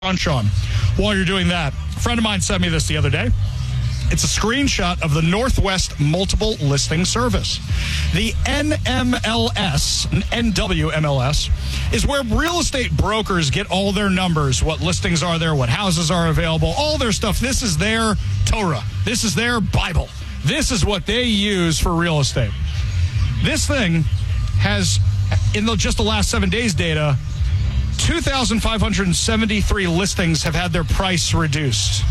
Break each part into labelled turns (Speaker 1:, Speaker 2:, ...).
Speaker 1: crunch on while you're doing that. A friend of mine sent me this the other day. It's a screenshot of the Northwest Multiple Listing Service. The NMLS, NWMLS, is where real estate brokers get all their numbers, what listings are there, what houses are available, all their stuff. This is their Torah. This is their Bible. This is what they use for real estate. This thing has, in just the last 7 days data, 2,573 listings have had their price reduced.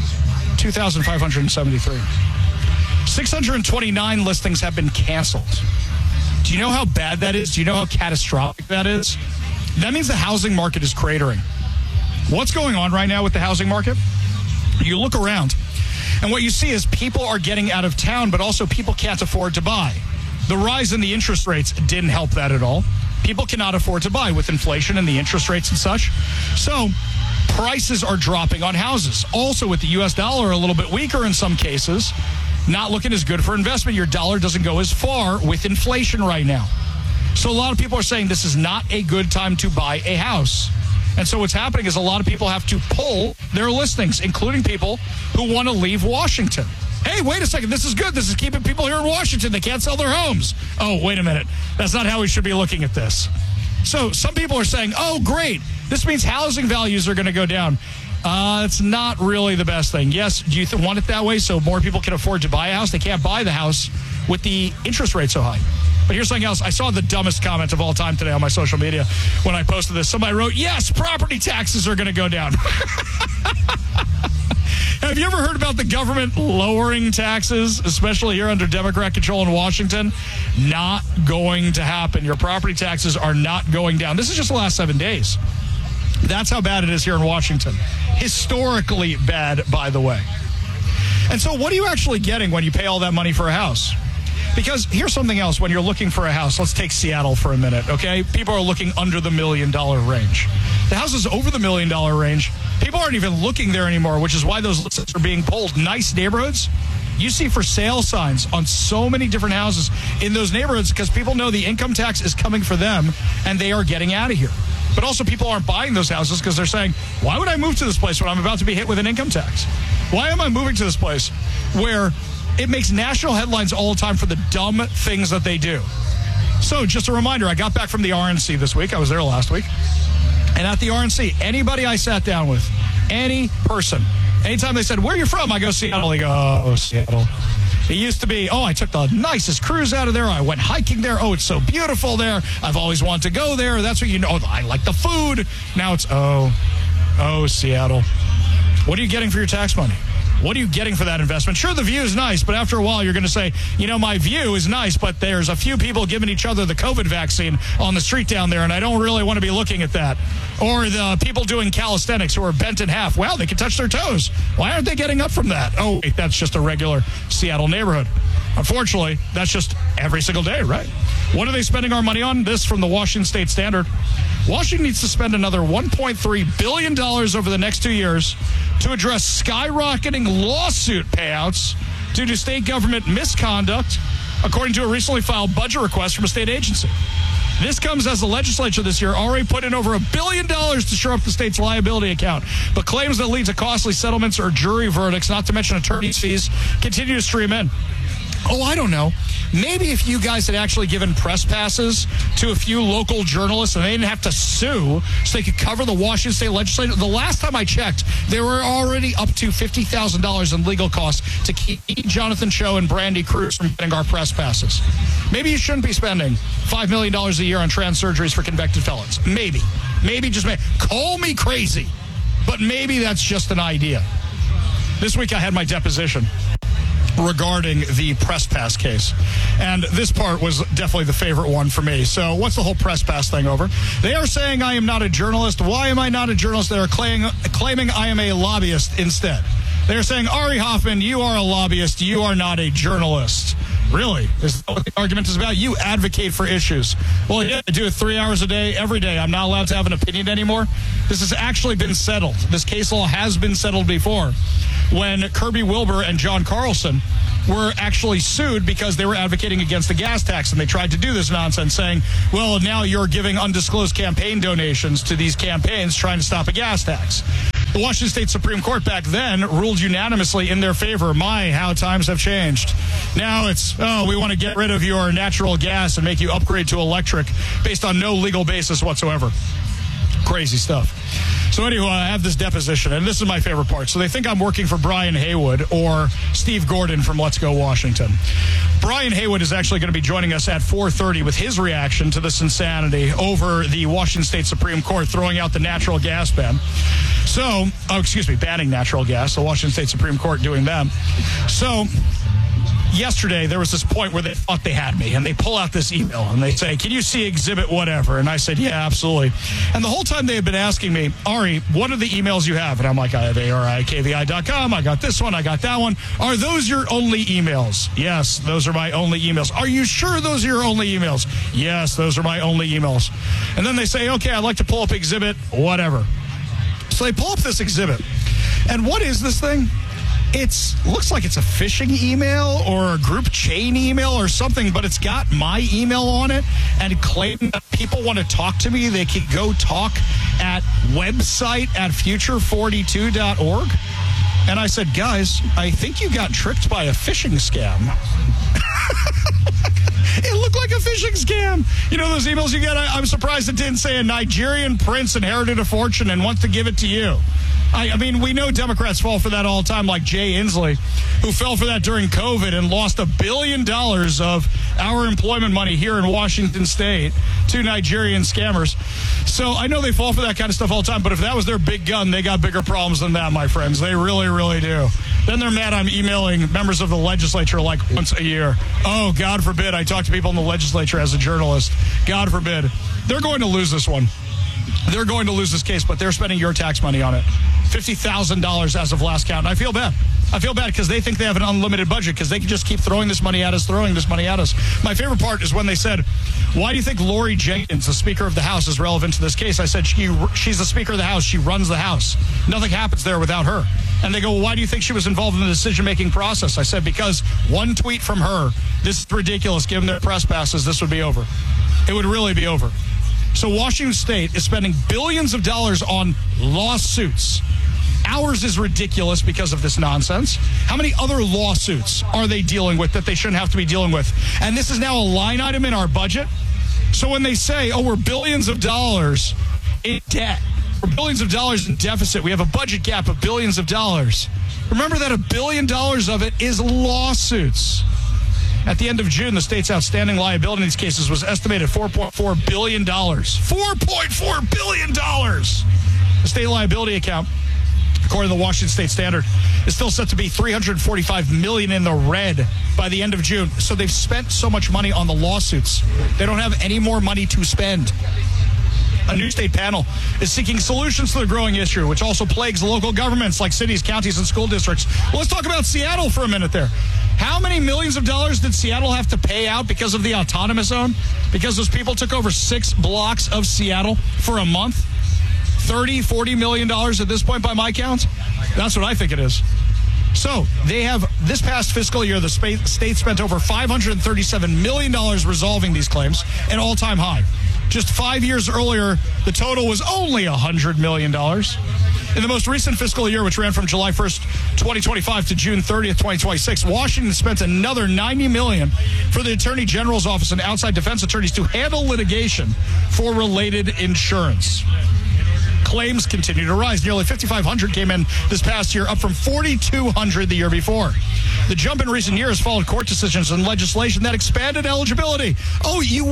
Speaker 1: 2,573. 629 listings have been canceled. Do you know how bad that is? Do you know how catastrophic that is? That means the housing market is cratering. What's going on right now with the housing market? You look around, and what you see is people are getting out of town, but also people can't afford to buy. The rise in the interest rates didn't help that at all. People cannot afford to buy with inflation and the interest rates and such. So prices are dropping on houses. Also, with the U.S. dollar a little bit weaker in some cases, not looking as good for investment. Your dollar doesn't go as far with inflation right now. So a lot of people are saying this is not a good time to buy a house. And so what's happening is a lot of people have to pull their listings, including people who want to leave Washington. Hey, wait a second. This is good. This is keeping people here in Washington. They can't sell their homes. Oh, wait a minute. That's not how we should be looking at this. So some people are saying, oh, great. This means housing values are going to go down. It's not really the best thing. Yes, do you want it that way so more people can afford to buy a house? They can't buy the house with the interest rate so high. But here's something else. I saw the dumbest comment of all time today on my social media when I posted this. Somebody wrote, yes, property taxes are going to go down. Have you ever heard about the government lowering taxes, especially here under Democrat control in Washington? Not going to happen. Your property taxes are not going down. This is just the last 7 days. That's how bad it is here in Washington. Historically bad, by the way. And so what are you actually getting when you pay all that money for a house? Because here's something else. When you're looking for a house, let's take Seattle for a minute, okay? People are looking under the $1 million range. The houses over the $1 million range, people aren't even looking there anymore, which is why those listings are being pulled. Nice neighborhoods, you see for sale signs on so many different houses in those neighborhoods because people know the income tax is coming for them and they are getting out of here. But also people aren't buying those houses because they're saying, why would I move to this place when I'm about to be hit with an income tax? Why am I moving to this place where it makes national headlines all the time for the dumb things that they do? So just a reminder, I got back from the RNC this week. I was there last week. And at the RNC, anybody I sat down with, any person, anytime they said, where are you from? I go, Seattle. They go, oh, Seattle. It used to be, I took the nicest cruise out of there. I went hiking there. Oh, it's so beautiful there. I've always wanted to go there. That's what you know. I like the food. Now it's, Seattle. What are you getting for your tax money? What are you getting for that investment? Sure, the view is nice, but after a while, you're going to say, my view is nice, but there's a few people giving each other the COVID vaccine on the street down there, and I don't really want to be looking at that. Or the people doing calisthenics who are bent in half. Wow, they can touch their toes. Why aren't they getting up from that? Oh, wait, that's just a regular Seattle neighborhood. Unfortunately, that's just every single day, right? What are they spending our money on? This from the Washington State Standard. Washington needs to spend another $1.3 billion over the next 2 years to address skyrocketing lawsuit payouts due to state government misconduct, according to a recently filed budget request from a state agency. This comes as the legislature this year already put in over $1 billion to shore up the state's liability account, but claims that lead to costly settlements or jury verdicts, not to mention attorney's fees, continue to stream in. Oh, I don't know. Maybe if you guys had actually given press passes to a few local journalists and they didn't have to sue so they could cover the Washington State legislature. The last time I checked, they were already up to $50,000 in legal costs to keep Jonathan Cho and Brandy Cruz from getting our press passes. Maybe you shouldn't be spending $5 million a year on trans surgeries for convicted felons. Maybe. Maybe, just maybe. Call me crazy, but maybe that's just an idea. This week I had my deposition regarding the press pass case. And this part was definitely the favorite one for me. So what's the whole press pass thing over? They are saying I am not a journalist. Why am I not a journalist? They are claiming I am a lobbyist instead. They're saying, Ari Hoffman, you are a lobbyist. You are not a journalist. Really? Is that what the argument is about? You advocate for issues. Well, yeah, I do it 3 hours a day, every day. I'm not allowed to have an opinion anymore. This has actually been settled. This case law has been settled before when Kirby Wilbur and John Carlson were actually sued because they were advocating against the gas tax, and they tried to do this nonsense saying, well, now you're giving undisclosed campaign donations to these campaigns trying to stop a gas tax. The Washington State Supreme Court back then ruled unanimously in their favor. My, how times have changed. Now it's, we want to get rid of your natural gas and make you upgrade to electric based on no legal basis whatsoever. Crazy stuff. So anyway, I have this deposition, and this is my favorite part. So they think I'm working for Brian Haywood or Steve Gordon from Let's Go Washington. Brian Haywood is actually going to be joining us at 4:30 with his reaction to this insanity over the Washington State Supreme Court throwing out the natural gas ban. So, banning natural gas, the Washington State Supreme Court doing that. So yesterday, there was this point where they thought they had me, and they pull out this email, and they say, can you see exhibit whatever? And I said, yeah, absolutely. And the whole time they had been asking me, Ari, what are the emails you have? And I'm like, I have ARIKVI.com. I got this one. I got that one. Are those your only emails? Yes, those are my only emails. Are you sure those are your only emails? Yes, those are my only emails. And then they say, okay, I'd like to pull up exhibit whatever. So they pull up this exhibit. And what is this thing? It looks like it's a phishing email or a group chain email or something, but it's got my email on it and claiming that people want to talk to me. They can go talk at website at future42.org. And I said, guys, I think you got tricked by a phishing scam. It looked like a phishing scam. You know those emails you get? I'm surprised it didn't say a Nigerian prince inherited a fortune and wants to give it to you. I mean, we know Democrats fall for that all the time, like Jay Inslee, who fell for that during COVID and lost $1 billion of our employment money here in Washington State to Nigerian scammers. So I know they fall for that kind of stuff all the time, but if that was their big gun, they got bigger problems than that, my friends. They really, really do. Then they're mad I'm emailing members of the legislature like once a year. Oh, God forbid I talk to people in the legislature as a journalist. God forbid. They're going to lose this one. They're going to lose this case, but they're spending your tax money on it. $50,000 as of last count. And I feel bad. I feel bad because they think they have an unlimited budget because they can just keep throwing this money at us. My favorite part is when they said, why do you think Lori Jenkins, the Speaker of the House, is relevant to this case? I said, she's the Speaker of the House. She runs the House. Nothing happens there without her. And they go, well, why do you think she was involved in the decision-making process? I said, because one tweet from her, this is ridiculous. Given their press passes, this would be over. It would really be over. So Washington State is spending billions of dollars on lawsuits. Ours is ridiculous because of this nonsense. How many other lawsuits are they dealing with that they shouldn't have to be dealing with? And this is now a line item in our budget. So when they say, oh, we're billions of dollars in debt, we're billions of dollars in deficit, we have a budget gap of billions of dollars. Remember that $1 billion of it is lawsuits. At the end of June, the state's outstanding liability in these cases was estimated at $4.4 billion. $4.4 billion! The state liability account, according to the Washington State Standard, is still set to be $345 million in the red by the end of June. So they've spent so much money on the lawsuits. They don't have any more money to spend. A new state panel is seeking solutions to the growing issue, which also plagues local governments like cities, counties, and school districts. Well, let's talk about Seattle for a minute there. How many millions of dollars did Seattle have to pay out because of the autonomous zone? Because those people took over 6 blocks of Seattle for a month? $40 million at this point by my count? That's what I think it is. So they have, this past fiscal year, the state spent over $537 million resolving these claims, an all-time high. Just 5 years earlier, the total was only $100 million. In the most recent fiscal year, which ran from July 1st, 2025 to June 30th, 2026, Washington spent another $90 million for the Attorney General's office and outside defense attorneys to handle litigation for related insurance. Claims continue to rise. Nearly 5,500 came in this past year, up from 4,200 the year before. The jump in recent years followed court decisions and legislation that expanded eligibility. Oh, you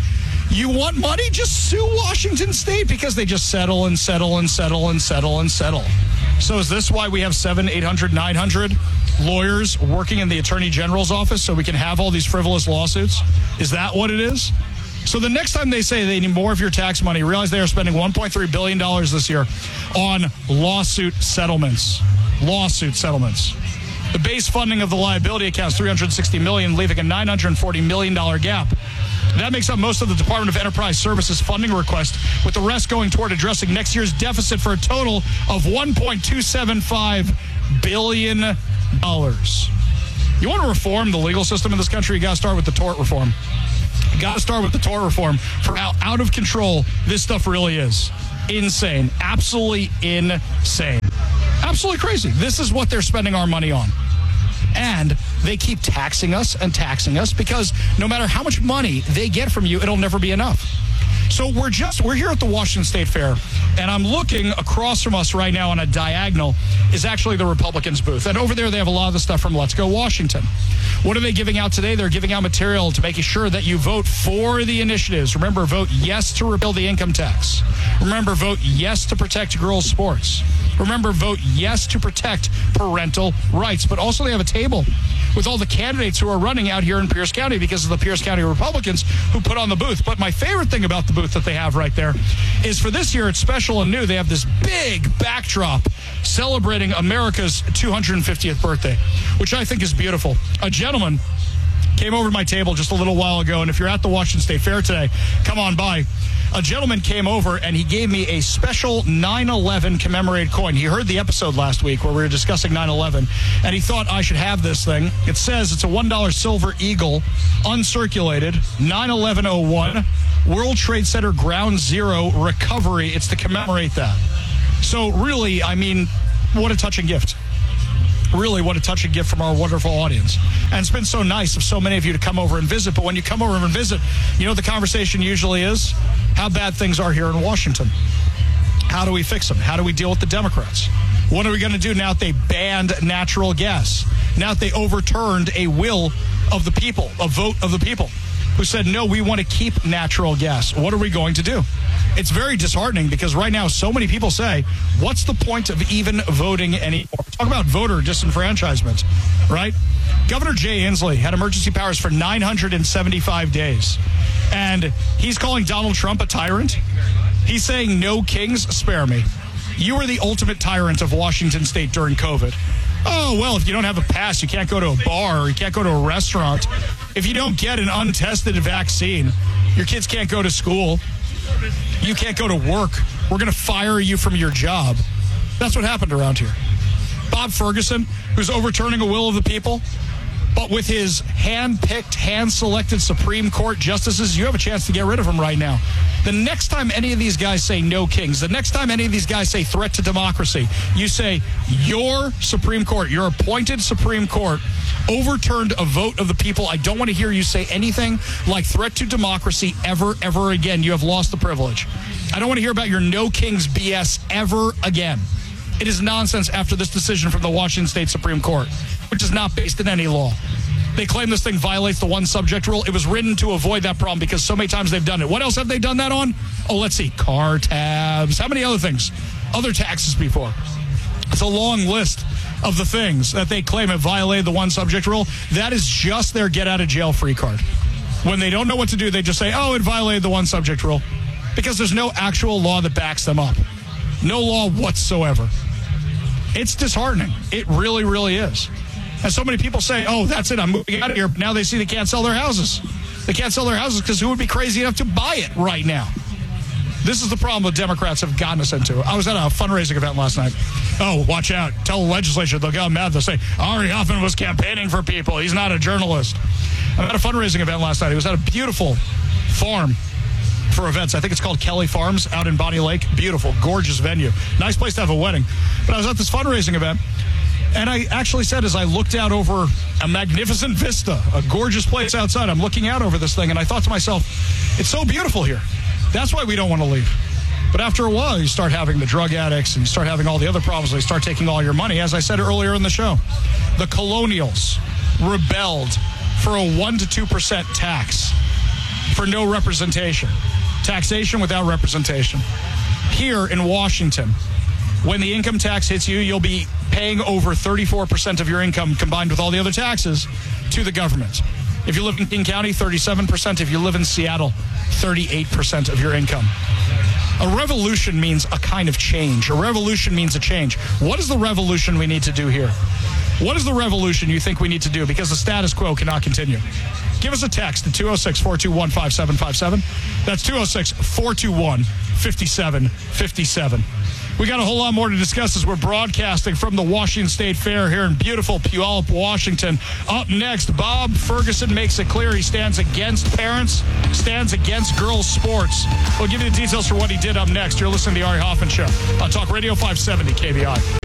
Speaker 1: want money? Just sue Washington State because they just settle and settle and settle and settle and settle. So is this why we have 700, 800, 900 lawyers working in the Attorney General's office so we can have all these frivolous lawsuits? Is that what it is? So the next time they say they need more of your tax money, realize they are spending $1.3 billion this year on lawsuit settlements. The base funding of the liability account is $360 million, leaving a $940 million gap. That makes up most of the Department of Enterprise Services funding request, with the rest going toward addressing next year's deficit for a total of $1.275 billion. You want to reform the legal system in this country, you got to start with the tort reform. You got to start with the tort reform for how out of control this stuff really is. Insane. Absolutely insane. Absolutely crazy. This is what they're spending our money on. And they keep taxing us because no matter how much money they get from you, it'll never be enough. So we're here at the Washington State Fair, and I'm looking across from us right now on a diagonal is actually the Republicans booth. And over there, they have a lot of the stuff from Let's Go Washington. What are they giving out today? They're giving out material to making sure that you vote for the initiatives. Remember, vote yes to repeal the income tax. Remember, vote yes to protect girls' sports. Remember, vote yes to protect parental rights. But also they have a table with all the candidates who are running out here in Pierce County because of the Pierce County Republicans who put on the booth. But my favorite thing about the booth that they have right there is for this year, it's special and new. They have this big backdrop celebrating America's 250th birthday, which I think is beautiful. A gentleman came over to my table just a little while ago, and if you're at the Washington State Fair today, come on by. A gentleman came over, and he gave me a special 9/11 commemorated coin. He heard the episode last week where we were discussing 9/11, and he thought I should have this thing. It says it's a $1 Silver Eagle, uncirculated, 9/11/01, World Trade Center Ground Zero recovery. It's to commemorate that. So really, I mean, what a touching gift. Really, what a touching gift from our wonderful audience. And it's been so nice of so many of you to come over and visit. But when you come over and visit, you know what the conversation usually is? How bad things are here in Washington. How do we fix them? How do we deal with the Democrats? What are we going to do now that they banned natural gas? Now that they overturned a will of the people, a vote of the people, who said, no, we want to keep natural gas. What are we going to do? It's very disheartening because right now so many people say, what's the point of even voting anymore? Talk about voter disenfranchisement, right? Governor Jay Inslee had emergency powers for 975 days. And he's calling Donald Trump a tyrant. He's saying, no kings, spare me. You are the ultimate tyrant of Washington State during COVID. Oh, well, if you don't have a pass, you can't go to a bar or you can't go to a restaurant. If you don't get an untested vaccine, your kids can't go to school. You can't go to work. We're going to fire you from your job. That's what happened around here. Bob Ferguson, who's overturning a will of the people, but with his hand-picked, hand-selected Supreme Court justices, you have a chance to get rid of him right now. The next time any of these guys say no kings, the next time any of these guys say threat to democracy, you say your Supreme Court, your appointed Supreme Court, overturned a vote of the people. I don't want to hear you say anything like threat to democracy ever again. You have lost the privilege. I don't want to hear about your no kings BS ever again. It is nonsense after this decision from the Washington State Supreme Court, which is not based in any law. They claim this thing violates the one subject rule. It was written to avoid that problem because so many times they've done it. What else have they done that on? Oh, let's see. Car tabs. How many other things? Other taxes before. It's a long list of the things that they claim have violated the one subject rule. That is just their get-out-of-jail-free card. When they don't know what to do, they just say, oh, it violated the one subject rule. Because there's no actual law that backs them up. No law whatsoever. It's disheartening. It really, really is. And so many people say, oh, that's it, I'm moving out of here. Now they see they can't sell their houses. They can't sell their houses because who would be crazy enough to buy it right now? This is the problem the Democrats have gotten us into. I was at a fundraising event last night. Oh, watch out. Tell the legislature they'll get mad. They'll say, Ari Hoffman was campaigning for people. He's not a journalist. I'm at a fundraising event last night. It was at a beautiful farm for events. I think it's called Kelly Farms out in Bonnie Lake. Beautiful, gorgeous venue. Nice place to have a wedding. But I was at this fundraising event, and I actually said, as I looked out over a magnificent vista, a gorgeous place outside, I'm looking out over this thing, and I thought to myself, it's so beautiful here. That's why we don't want to leave. But after a while, you start having the drug addicts and you start having all the other problems. They start taking all your money. As I said earlier in the show, the colonials rebelled for a 1% to 2% tax for no representation. Taxation without representation. Here in Washington, when the income tax hits you, you'll be paying over 34% of your income combined with all the other taxes to the government. If you live in King County, 37%. If you live in Seattle, 38% of your income. A revolution means a kind of change. A revolution means a change. What is the revolution we need to do here? What is the revolution you think we need to do? Because the status quo cannot continue. Give us a text at 206-421-5757. That's 206-421-5757. We got a whole lot more to discuss as we're broadcasting from the Washington State Fair here in beautiful Puyallup, Washington. Up next, Bob Ferguson makes it clear he stands against parents, stands against girls' sports. We'll give you the details for what he did up next. You're listening to the Ari Hoffman Show on Talk Radio 570 KBI.